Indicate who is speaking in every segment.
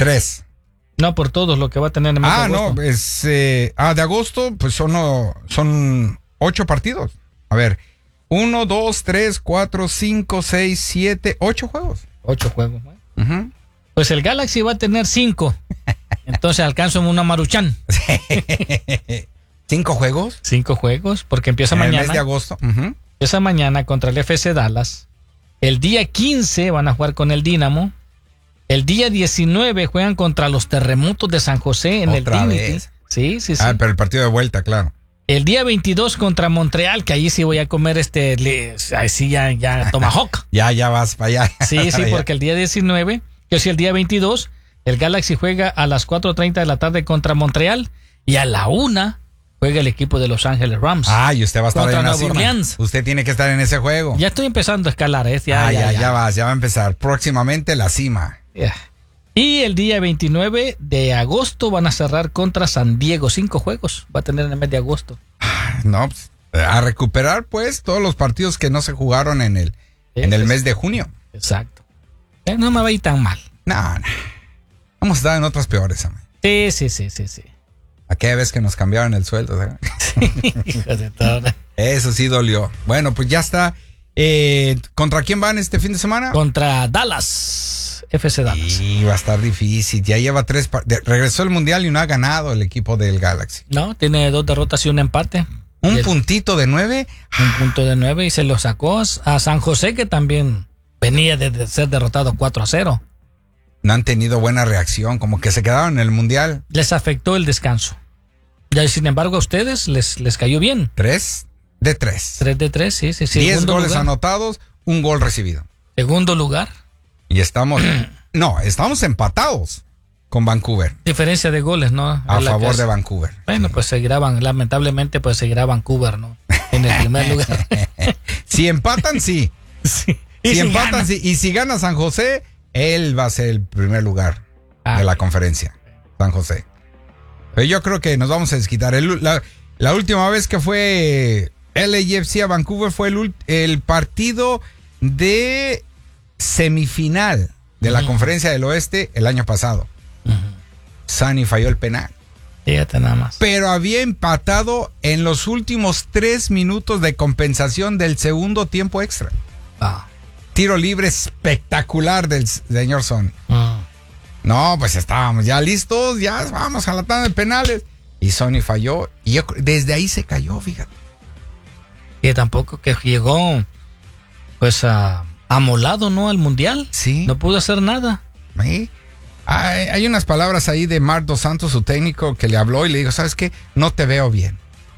Speaker 1: 3.
Speaker 2: No, por todos lo que va a tener en el mes de agosto.
Speaker 1: No, de agosto, pues son 8 partidos. A ver, 1, 2, 3, 4, 5, 6, 7, 8 juegos.
Speaker 2: 8 juegos. Uh-huh. Pues el Galaxy va a tener 5. Entonces alcanzo una Maruchan.
Speaker 1: 5 juegos.
Speaker 2: 5 juegos, porque empieza mañana.
Speaker 1: El mes de agosto. Uh-huh.
Speaker 2: Empieza mañana contra el FC Dallas. El día 15 van a jugar con el Dynamo. El día 19 juegan contra los Terremotos de San José en el Trinity. Sí.
Speaker 1: Pero el partido de vuelta, claro.
Speaker 2: El día 22 contra Montreal, que ahí sí voy a comer ahí sí ya Tomahawk.
Speaker 1: ya vas para allá.
Speaker 2: Sí, porque el día 19, que es el día 22, el Galaxy juega a las 4:30 de la tarde contra Montreal y a la 1 juega el equipo de Los Ángeles Rams.
Speaker 1: Y usted va a estar en la cima.
Speaker 2: Orleans.
Speaker 1: Usted tiene que estar en ese juego.
Speaker 2: Ya estoy empezando a escalar, ya
Speaker 1: va a empezar. Próximamente la cima.
Speaker 2: Yeah. Y el día 29 de agosto van a cerrar contra San Diego. 5 juegos va a tener en el mes de agosto.
Speaker 1: No, pues, a recuperar pues todos los partidos que no se jugaron en el mes de junio.
Speaker 2: Exacto. No me va a ir tan mal.
Speaker 1: No. Vamos a estar en otras peores, amigo.
Speaker 2: Sí.
Speaker 1: Aquella vez que nos cambiaron el sueldo.
Speaker 2: Hijo de todo.
Speaker 1: Eso sí dolió. Bueno, pues ya está. ¿Contra quién van este fin de semana?
Speaker 2: Contra Dallas. FC Dallas.
Speaker 1: Sí, va a estar difícil. Ya lleva 3 regresó el mundial y no ha ganado el equipo del Galaxy.
Speaker 2: No, tiene 2 derrotas y un empate.
Speaker 1: Un puntito de 9.
Speaker 2: Un punto de 9 y se lo sacó a San José, que también venía de ser derrotado 4-0.
Speaker 1: No han tenido buena reacción, como que se quedaron en el mundial.
Speaker 2: Les afectó el descanso. Ya, sin embargo, a ustedes les cayó bien.
Speaker 1: 3 de 3.
Speaker 2: 3 de 3, sí.
Speaker 1: 10 goles anotados, 1 gol recibido.
Speaker 2: Segundo lugar.
Speaker 1: Y estamos empatados con Vancouver.
Speaker 2: Diferencia de goles, ¿no?
Speaker 1: A favor de Vancouver.
Speaker 2: Bueno, pues lamentablemente seguirá Vancouver, ¿no? En el primer lugar.
Speaker 1: Si empatan, sí.
Speaker 2: Sí.
Speaker 1: Si empatan, sí. Y si gana San José, él va a ser el primer lugar de la conferencia. San José. Pero yo creo que nos vamos a desquitar. La última vez que fue LAFC a Vancouver fue el partido de semifinal de la Conferencia del Oeste el año pasado. Sunny falló el penal.
Speaker 2: Fíjate nada más.
Speaker 1: Pero había empatado en los últimos 3 minutos de compensación del segundo tiempo extra. Tiro libre espectacular del señor Sonny. No, pues estábamos ya listos, ya vamos a la tanda de penales. Y Sonny falló y desde ahí se cayó, fíjate.
Speaker 2: Y tampoco que llegó pues amolado, ¿no? Al mundial.
Speaker 1: Sí.
Speaker 2: No pudo hacer nada.
Speaker 1: ¿Sí? Hay unas palabras ahí de Marc Dos Santos, su técnico, que le habló y le dijo, ¿sabes qué? No te veo bien.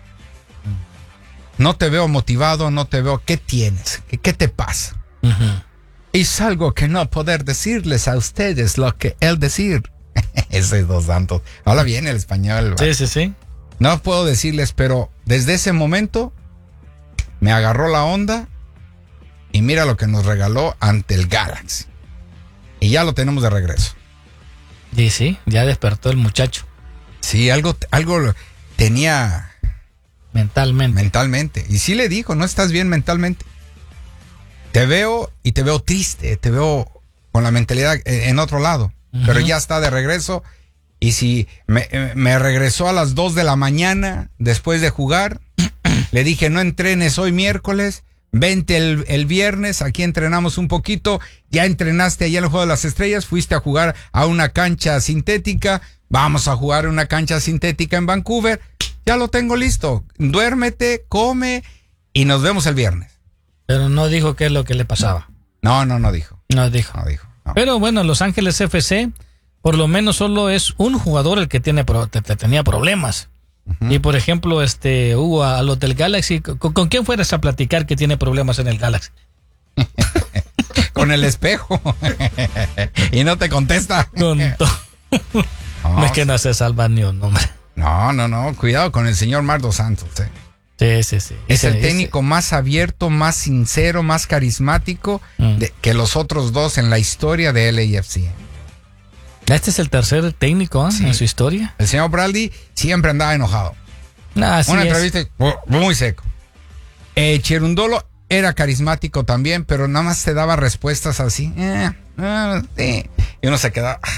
Speaker 1: No te veo motivado, no te veo. ¿Qué tienes? ¿Qué te pasa? Es algo que no poder decirles a ustedes lo que él decir. Ese es Dos Santos. Habla bien el español.
Speaker 2: Sí.
Speaker 1: No puedo decirles, pero desde ese momento me agarró la onda y mira lo que nos regaló ante el Galaxy. Y ya lo tenemos de regreso.
Speaker 2: Y sí, ya despertó el muchacho.
Speaker 1: Sí, algo tenía mentalmente. Y sí le dijo, no estás bien mentalmente. Te veo y te veo triste, te veo con la mentalidad en otro lado. Pero ya está de regreso. Y si me regresó a las 2 de la mañana después de jugar, le dije, no entrenes hoy miércoles, vente el viernes, aquí entrenamos un poquito. Ya entrenaste allá en el Juego de las Estrellas, fuiste a jugar a una cancha sintética, vamos a jugar a una cancha sintética en Vancouver. Ya lo tengo listo, duérmete, come y nos vemos el viernes.
Speaker 2: Pero no dijo qué es lo que le pasaba.
Speaker 1: No dijo.
Speaker 2: No dijo.
Speaker 1: No.
Speaker 2: Pero bueno, Los Ángeles FC, por lo menos solo es un jugador el que tenía problemas. Y por ejemplo, Hugo, a los del Galaxy, ¿con quién fueras a platicar que tiene problemas en el Galaxy?
Speaker 1: Con el espejo. Y no te contesta.
Speaker 2: No, es que no se salva ni un nombre.
Speaker 1: No, cuidado con el señor Marc Dos Santos.
Speaker 2: Sí.
Speaker 1: Es el técnico más abierto, más sincero, más carismático que los otros dos en la historia de LAFC.
Speaker 2: Este es el tercer técnico en su historia.
Speaker 1: El señor Bradley siempre andaba enojado. Una entrevista muy seco. Cherundolo era carismático también, pero nada más te daba respuestas así. Y uno se quedaba.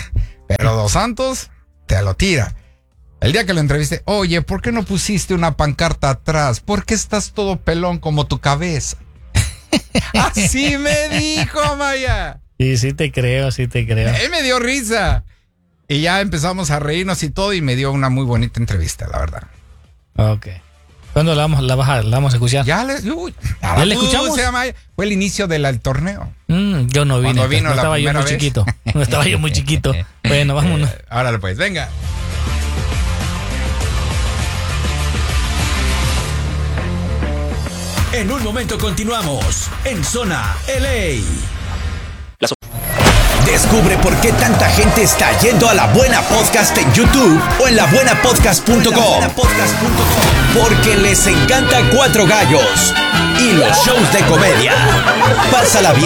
Speaker 1: Pero Dos Santos te lo tira. El día que lo entrevisté, oye, ¿por qué no pusiste una pancarta atrás? ¿Por qué estás todo pelón como tu cabeza? Así me dijo, Maya.
Speaker 2: Y sí te creo.
Speaker 1: Él me dio risa. Y ya empezamos a reírnos y todo, y me dio una muy bonita entrevista, la verdad.
Speaker 2: Ok. ¿Cuándo la vamos a escuchar?
Speaker 1: ¿Ya le
Speaker 2: escuchamos?
Speaker 1: Fue el inicio del torneo.
Speaker 2: Yo no vine.
Speaker 1: Cuando vino
Speaker 2: no estaba yo muy
Speaker 1: vez.
Speaker 2: chiquito. No estaba yo muy chiquito. Bueno, vámonos.
Speaker 1: Árale pues, venga.
Speaker 3: En un momento continuamos en Zona LA. Descubre por qué tanta gente está yendo a La Buena Podcast en YouTube o en labuenapodcast.com. Porque les encanta Cuatro Gallos y los shows de comedia. Pásala bien.